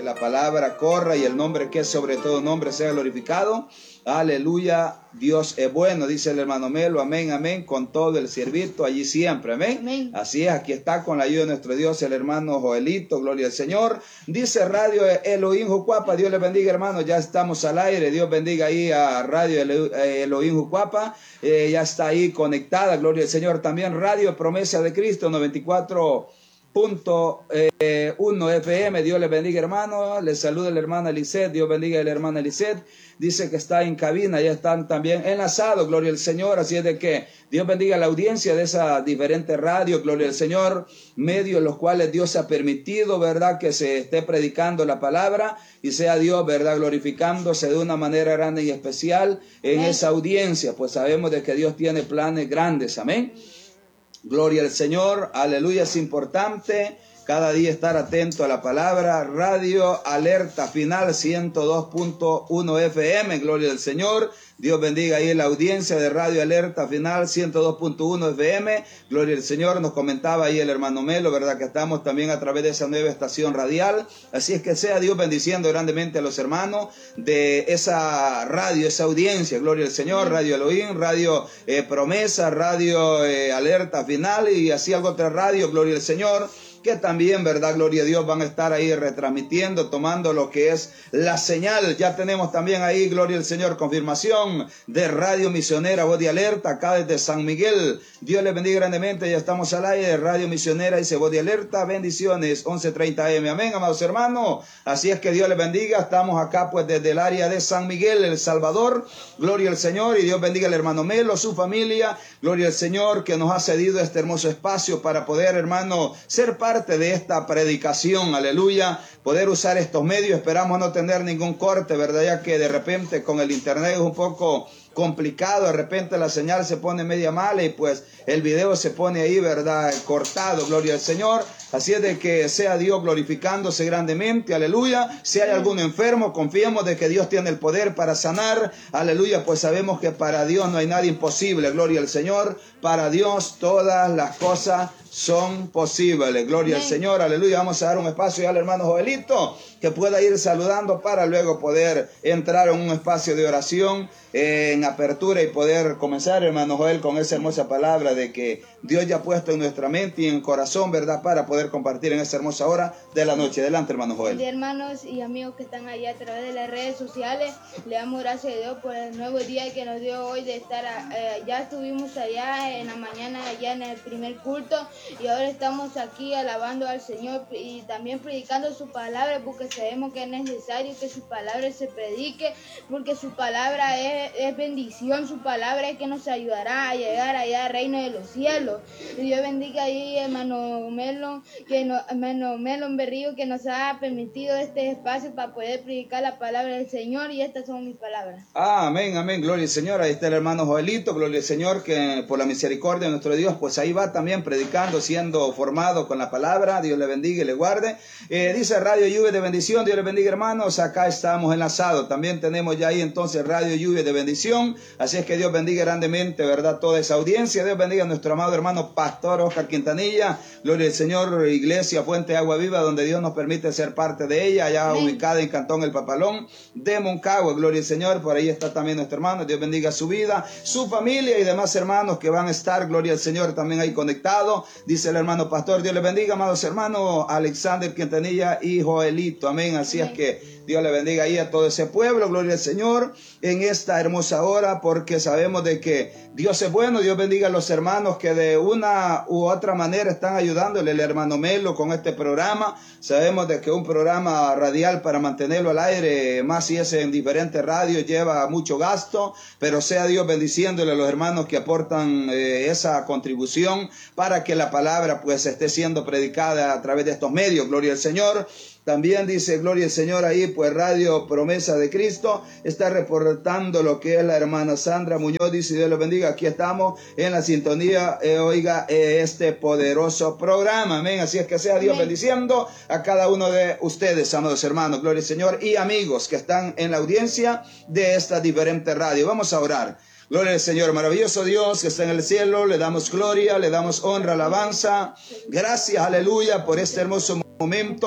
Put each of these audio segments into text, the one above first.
que la palabra corra y el nombre que es sobre todo nombre sea glorificado. Aleluya, Dios es bueno, dice el hermano Melo, amén, amén, con todo el servito allí siempre, amén. Amén. Así es, aquí está con la ayuda de nuestro Dios el hermano Joelito, gloria al Señor. Dice Radio Elohim Jucuapa, Dios le bendiga, hermano, ya estamos al aire, Dios bendiga ahí a Radio Elohim Jucuapa, ya está ahí conectada, gloria al Señor. También Radio Promesa de Cristo 94.1 FM, Dios le bendiga, hermano. Les saluda la hermana Lisset, Dios bendiga a la hermana Lisset. Dice que está en cabina, ya están también enlazados, gloria al Señor. Así es de que Dios bendiga a la audiencia de esas diferentes radios, gloria al Señor, medios en los cuales Dios ha permitido, ¿verdad?, que se esté predicando la palabra y sea Dios, ¿verdad?, glorificándose de una manera grande y especial en esa audiencia, pues sabemos de que Dios tiene planes grandes, amén. Gloria al Señor, aleluya, es importante cada día estar atento a la palabra. Radio Alerta Final 102.1 FM, gloria al Señor. Dios bendiga ahí la audiencia de Radio Alerta Final 102.1 FM, gloria al Señor. Nos comentaba ahí el hermano Melo, ¿verdad?, que estamos también a través de esa nueva estación radial. Así es que sea Dios bendiciendo grandemente a los hermanos de esa radio, esa audiencia, gloria al Señor. Radio Elohim, Radio Promesa, Radio Alerta Final y así algo otra radio, gloria al Señor, que también, ¿verdad?, gloria a Dios, van a estar ahí retransmitiendo, tomando lo que es la señal. Ya tenemos también ahí, gloria al Señor, confirmación de Radio Misionera, Voz de Alerta, acá desde San Miguel. Dios les bendiga grandemente, ya estamos al aire, Radio Misionera, dice Voz de Alerta, bendiciones, 11:30 AM, amén, amados hermanos. Así es que Dios les bendiga, estamos acá pues desde el área de San Miguel, El Salvador, gloria al Señor, y Dios bendiga al hermano Melo, su familia, gloria al Señor, que nos ha cedido este hermoso espacio para poder, hermano, ser parte de esta predicación, aleluya, poder usar estos medios. Esperamos no tener ningún corte, ¿verdad?, ya que de repente con el internet es un poco complicado, de repente la señal se pone media mala y pues el video se pone ahí, ¿verdad?, cortado, gloria al Señor. Así es de que sea Dios glorificándose grandemente, aleluya. Si hay algún enfermo, confiemos de que Dios tiene el poder para sanar, aleluya, pues sabemos que para Dios no hay nada imposible, gloria al Señor. Para Dios todas las cosas son posibles, gloria al Señor, aleluya. Vamos a dar un espacio ya al hermano Joelito, que pueda ir saludando para luego poder entrar en un espacio de oración en apertura y poder comenzar, hermano Joel, con esa hermosa palabra de que Dios ya ha puesto en nuestra mente y en el corazón, ¿verdad?, para poder compartir en esa hermosa hora de la noche. Adelante, hermano Joel. Sí, hermanos y amigos que están allá a través de las redes sociales, le damos gracias a Dios por el nuevo día que nos dio hoy de estar, ya estuvimos allá en la mañana, allá en el primer culto, y ahora estamos aquí alabando al Señor y también predicando su palabra, porque sabemos que es necesario que su palabra se predique, porque su palabra es bendición, su palabra es que nos ayudará a llegar allá al reino de los cielos. Y Dios bendiga ahí hermano Melon, hermano Melon Berrío, que nos ha permitido este espacio para poder predicar la palabra del Señor, y estas son mis palabras. Amén, amén, gloria al Señor. Ahí está el hermano Joelito, gloria al Señor, que por la misericordia de nuestro Dios, pues ahí va también predicando, siendo formado con la palabra. Dios le bendiga y le guarde. Dice Radio Lluvia de Bendición, Dios le bendiga, hermanos. Acá estamos enlazados. También tenemos ya ahí entonces Radio Lluvia de Bendición. Así es que Dios bendiga grandemente, ¿verdad?, toda esa audiencia. Dios bendiga a nuestro amado hermano Pastor Oscar Quintanilla, gloria al Señor, Iglesia Fuente de Agua Viva, donde Dios nos permite ser parte de ella, allá amén, ubicada en Cantón El Papalón de Moncagua, gloria al Señor. Por ahí está también nuestro hermano. Dios bendiga su vida, su familia y demás hermanos que van a estar, gloria al Señor, también ahí conectados. Dice el hermano Pastor, Dios le bendiga, amados hermanos, Alexander Quintanilla y Joelito, amén. Así es que Dios le bendiga ahí a todo ese pueblo, gloria al Señor, en esta hermosa hora, porque sabemos de que Dios es bueno. Dios bendiga a los hermanos que de una u otra manera están ayudándole, el hermano Melo, con este programa. Sabemos de que un programa radial, para mantenerlo al aire, más si es en diferentes radios, lleva mucho gasto, pero sea Dios bendiciéndole a los hermanos que aportan esa contribución para que la palabra pues esté siendo predicada a través de estos medios, gloria al Señor. También dice, gloria al Señor, ahí pues Radio Promesa de Cristo está reportando lo que es la hermana Sandra Muñoz. Dice, Dios los bendiga, aquí estamos en la sintonía, oiga, este poderoso programa, amén. Así es que sea Dios bendiciendo a cada uno de ustedes, amados hermanos, gloria al Señor, y amigos que están en la audiencia de esta diferente radio. Vamos a orar. Gloria al Señor, maravilloso Dios que está en el cielo, le damos gloria, le damos honra, alabanza. Gracias, aleluya, por este hermoso momento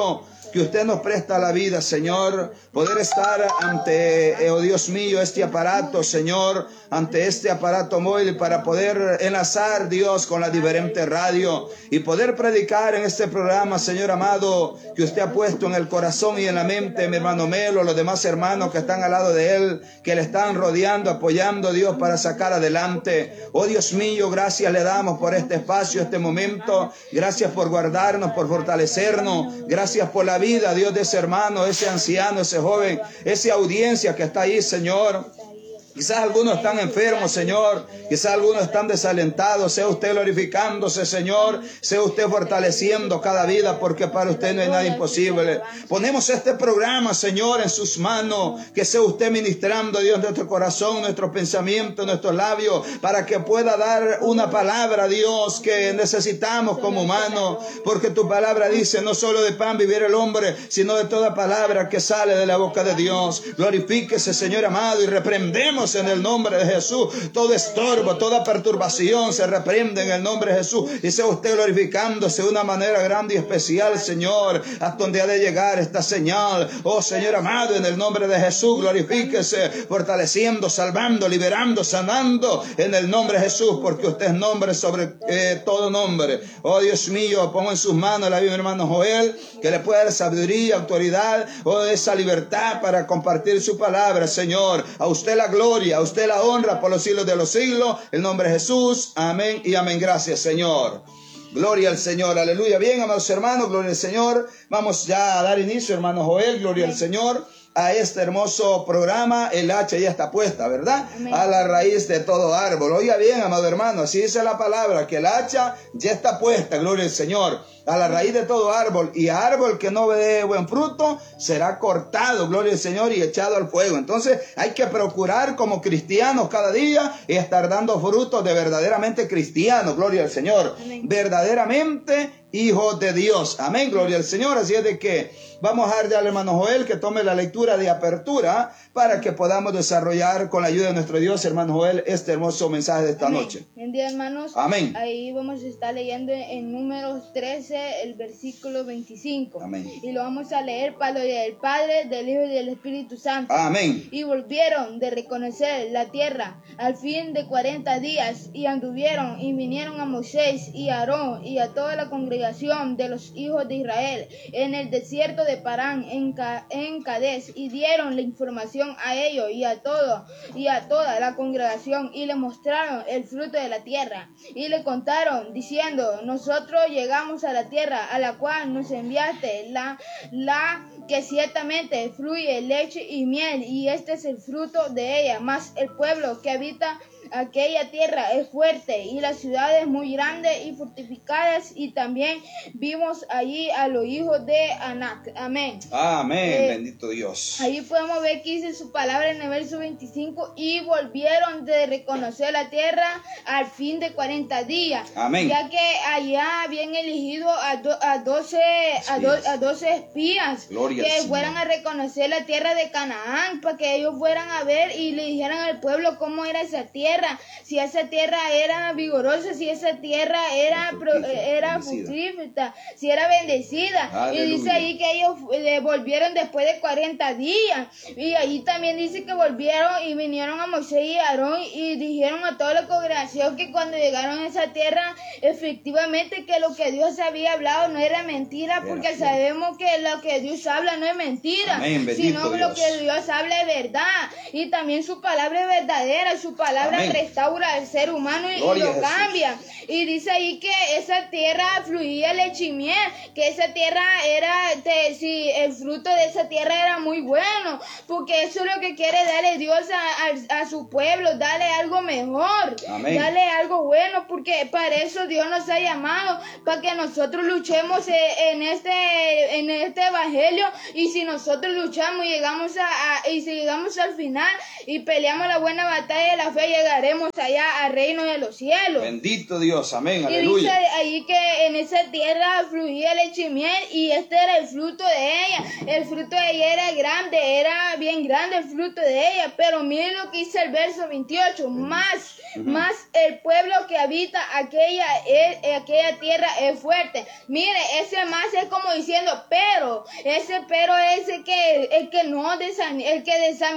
que usted nos presta la vida, Señor, poder estar ante, oh Dios mío, este aparato, Señor, ante este aparato móvil para poder enlazar, Dios, con la diferente radio y poder predicar en este programa, Señor amado, que usted ha puesto en el corazón y en la mente, mi hermano Melo, los demás hermanos que están al lado de él, que le están rodeando, apoyando, Dios, para sacar adelante. Oh Dios mío, gracias le damos por este espacio, este momento. Gracias por guardarnos, por fortalecernos. Gracias por la vida, Dios, de ese hermano, ese anciano, ese joven, esa audiencia que está ahí, Señor. Quizás algunos están enfermos, Señor. Quizás algunos están desalentados. Sea usted glorificándose, Señor. Sea usted fortaleciendo cada vida, porque para usted no hay nada imposible. Ponemos este programa, Señor, en sus manos. Que sea usted ministrando, Dios, nuestro corazón, nuestro pensamiento, nuestros labios, para que pueda dar una palabra, Dios, que necesitamos como humanos. Porque tu palabra dice, no solo de pan vivir el hombre, sino de toda palabra que sale de la boca de Dios. Glorifíquese, Señor amado, y reprendemos en el nombre de Jesús todo estorbo, toda perturbación se reprende en el nombre de Jesús, y sea usted glorificándose de una manera grande y especial, Señor, hasta donde ha de llegar esta señal. Oh Señor amado, en el nombre de Jesús, glorifíquese, fortaleciendo, salvando, liberando, sanando en el nombre de Jesús, porque usted es nombre sobre todo nombre. Oh Dios mío, pongo en sus manos la vida de mi hermano Joel, que le pueda dar sabiduría, autoridad, esa libertad para compartir su palabra, Señor. A usted la gloria, a usted la honra por los siglos de los siglos. En nombre de Jesús, amén y amén. Gracias, Señor. Gloria al Señor, aleluya. Bien, amados hermanos, gloria al Señor. Vamos ya a dar inicio, hermano Joel, gloria al Señor, a este hermoso programa. El hacha ya está puesta, ¿verdad? Amén. A la raíz de todo árbol. Oiga bien, amado hermano, así dice la palabra, que el hacha ya está puesta, gloria al Señor, a la raíz de todo árbol, y árbol que no dé buen fruto será cortado, gloria al Señor, y echado al fuego. Entonces hay que procurar como cristianos cada día y estar dando frutos de verdaderamente cristianos, gloria al Señor. Amén. Verdaderamente hijos de Dios, amén, gloria al Señor. Así es de que vamos a darle al hermano Joel que tome la lectura de apertura para que podamos desarrollar con la ayuda de nuestro Dios, hermano Joel, este hermoso mensaje de esta noche. Buen día, hermanos. Amén. Ahí vamos a estar leyendo en Números 13, el versículo 25. Amén. Y lo vamos a leer para lo del Padre, del Hijo y del Espíritu Santo. Amén. Y volvieron de reconocer la tierra al fin de 40 días, y anduvieron y vinieron a Moisés y a Aarón y a toda la congregación de los hijos de Israel en el desierto de Parán, en Cades, y dieron la información a ellos y a toda la congregación, y le mostraron el fruto de la tierra, y le contaron diciendo: nosotros llegamos a la tierra a la cual nos enviaste, la que ciertamente fluye leche y miel, y este es el fruto de ella. Mas el pueblo que habita aquella tierra es fuerte, y las ciudades muy grandes y fortificadas, y también vimos allí a los hijos de Anac. Amén. Amén, bendito Dios. Ahí podemos ver que dice su palabra en el verso 25: y volvieron de reconocer la tierra al fin de 40 días. Amén. Ya que allá habían elegido a 12 espías Gloria que al fueran Señor. a reconocer la tierra de Canaán, para que ellos fueran a ver y le dijeran al pueblo cómo era esa tierra, si esa tierra era vigorosa, si esa tierra era fructífera, si era bendecida. Aleluya. Y dice ahí que ellos volvieron después de 40 días, y ahí también dice que volvieron y vinieron a Moisés y a Aarón y dijeron a toda la congregación que cuando llegaron a esa tierra, efectivamente que lo que Dios había hablado no era mentira, porque sabemos que lo que Dios habla no es mentira. Amén, sino que lo que Dios habla es verdad, y también su palabra es verdadera, su palabra Amén. Restaura al ser humano y lo cambia. Y dice ahí que esa tierra fluía leche y miel, que esa tierra si el fruto de esa tierra era muy bueno, porque eso es lo que quiere darle Dios a su pueblo, darle algo mejor. Amén. Darle algo bueno, porque para eso Dios nos ha llamado, para que nosotros luchemos en este evangelio, y si nosotros luchamos y si llegamos al final y peleamos la buena batalla de la fe, entraremos allá al reino de los cielos. Bendito Dios, amén, Y aleluya. dice ahí que en esa tierra fluía leche y miel, y este era el fruto de ella. El fruto de ella era grande, era bien grande el fruto de ella. Pero miren lo que dice el verso 28. Más el pueblo que habita aquella tierra es fuerte. Mire, ese más es como diciendo, pero ese pero es el que desanima